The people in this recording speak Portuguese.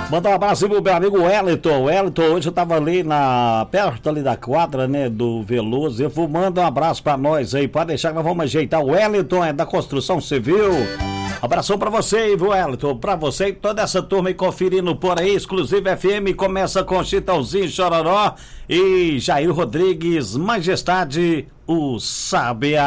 Mandar um abraço pro meu amigo Wellington. Hoje eu tava ali perto ali da quadra, né, do Veloso. Eu vou mandar um abraço pra nós aí, pode deixar que nós vamos ajeitar. O Wellington é da Construção Civil. Abração pra você, viu, Wellington? Pra você e toda essa turma aí conferindo por aí. Exclusivo FM começa com Chitãozinho, Chororó e Jair Rodrigues, Majestade, o Sabiá.